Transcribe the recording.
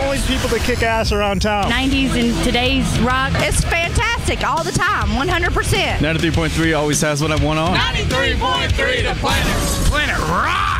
only people that kick ass around town. 90s and today's rock. It's fantastic all the time, 100%. 93.3 always has what I want on. 93.3 The Planet. Planet Rock!